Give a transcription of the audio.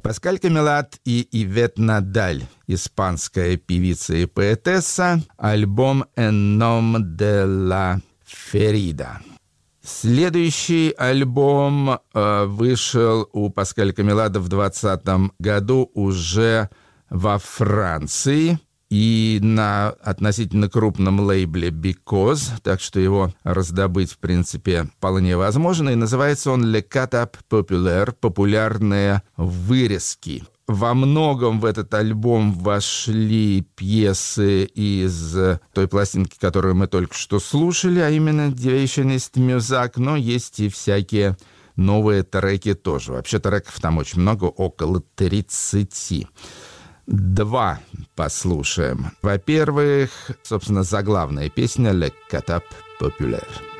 Паскаль Камелат и Ивет Надаль, испанская певица и поэтесса, альбом «En nom de la ferida». Следующий альбом вышел у Паскаля Камелата в 2020 году уже во Франции и на относительно крупном лейбле Because, так что его раздобыть, в принципе, вполне возможно. И называется он «Le Catap Populaire» — «Популярные вырезки». Во многом в этот альбом вошли пьесы из той пластинки, которую мы только что слушали, а именно «Deviation ist Music», но есть и всякие новые треки тоже. Вообще треков там очень много, около 30. Два послушаем. Во-первых, собственно, заглавная песня «Le Catap Populaire».